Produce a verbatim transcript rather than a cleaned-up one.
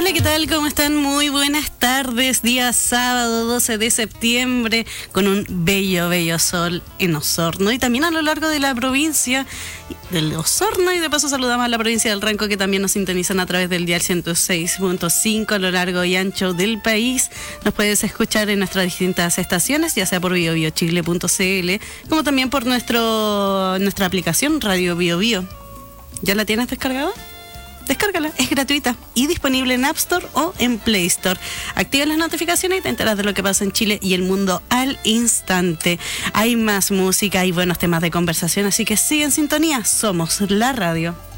Hola, ¿qué tal? ¿Cómo están? Muy buenas tardes. Día sábado doce de septiembre con un bello, bello sol en Osorno y también a lo largo de la provincia del Osorno, y de paso saludamos a la provincia del Ranco, que también nos sintonizan a través del dial ciento seis punto cinco a lo largo y ancho del país. Nos puedes escuchar en nuestras distintas estaciones, ya sea por bio bio chile punto c l, como también por nuestro nuestra aplicación Radio Bio Bio. ¿Ya la tienes descargada? Descárgala, es gratuita y disponible en App Store o en Play Store. Activa las notificaciones y te enteras de lo que pasa en Chile y el mundo al instante. Hay más música y buenos temas de conversación, así que sigue en sintonía. Somos la radio.